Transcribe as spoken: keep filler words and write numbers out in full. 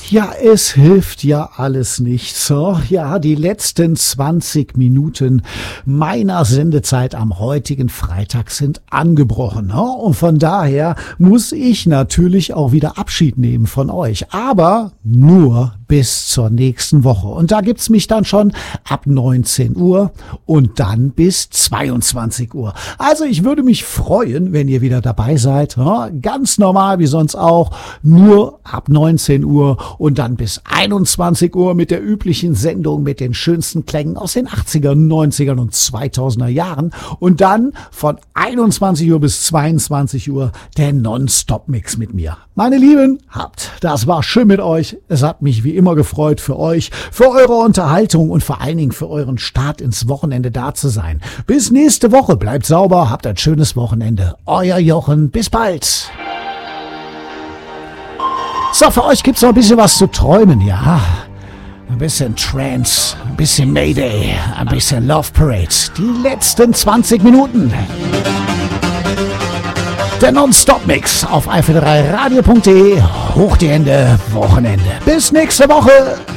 Ja, es hilft ja alles nicht. So, ja, die letzten zwanzig Minuten meiner Sendezeit am heutigen Freitag sind angebrochen. Ne? Und von daher muss ich natürlich auch wieder Abschied nehmen von euch. Aber nur bis zur nächsten Woche. Und da gibt's mich dann schon ab neunzehn Uhr und dann bis zweiundzwanzig Uhr. Also ich würde mich freuen, wenn ihr wieder dabei seid. Ne? Ganz normal wie sonst auch, nur ab neunzehn Uhr und dann bis einundzwanzig Uhr mit der üblichen Sendung mit den schönsten Klängen aus den achtzigern, neunzigern und zweitausender Jahren. Und dann von einundzwanzig Uhr bis zweiundzwanzig Uhr der Non-Stop-Mix mit mir. Meine Lieben, habt, das war schön mit euch. Es hat mich wie immer gefreut für euch, für eure Unterhaltung und vor allen Dingen für euren Start ins Wochenende da zu sein. Bis nächste Woche. Bleibt sauber, habt ein schönes Wochenende. Euer Jochen, bis bald. So, für euch gibt's noch ein bisschen was zu träumen, ja. Ein bisschen Trance, ein bisschen Mayday, ein bisschen Love Parade. Die letzten zwanzig Minuten. Der Non-Stop-Mix auf eins vier drei radio punkt de. Hoch die Hände, Wochenende. Bis nächste Woche.